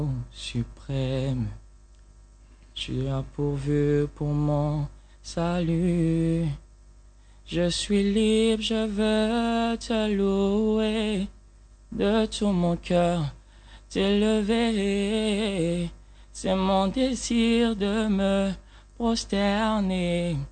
Suprême, tu as pourvu pour mon salut. Je suis libre, je veux te louer de tout mon cœur, t'élever. C'est mon désir de me prosterner